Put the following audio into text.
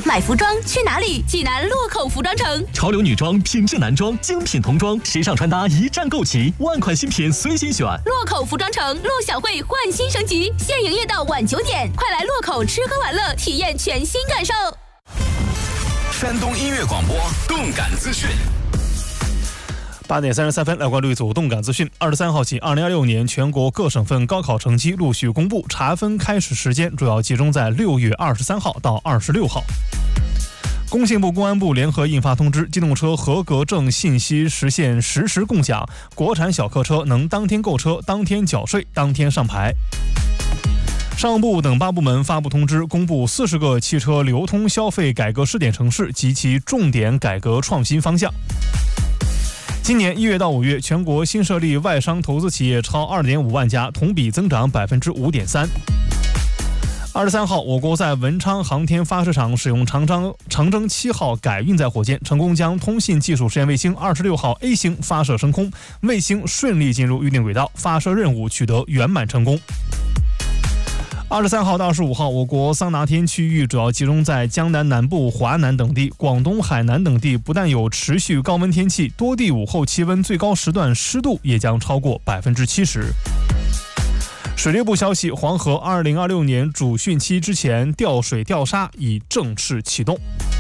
买服装去哪里？济南洛口服装城， 潮流女装、品质男装、精品童装，时尚穿搭一站购齐，万款新品随心选。 洛口服装城陆小慧焕新升级，现营业到晚9点，快来洛口吃喝玩乐，体验全新感受。 山东音乐广播动感资讯。 8点33分，来关注一组动感资讯。23号起，2026年全国各省份高考成绩陆续公布，查分开始时间主要集中在6月23号到26号。工信部、公安部联合印发通知，机动车合格证信息实现实时共享，国产小客车能当天购车、当天缴税、当天上牌。商务部等8部门发布通知，公布40个汽车流通消费改革试点城市及其重点改革创新方向。今年1月到5月，全国新设立外商投资企业超2.5万家，同比增长5.3%。23号，我国在文昌航天发射场使用长征7号改运载火箭，成功将通信技术实验卫星26号 A 星发射升空，卫星顺利进入预定轨道，发射任务取得圆满成功。23号到25号，我国桑拿天区域主要集中在江南南部、华南等地，广东、海南等地不但有持续高温天气，多地午后气温最高时段湿度也将超过70%。水利部消息，黄河2026年主汛期之前调水调沙已正式启动。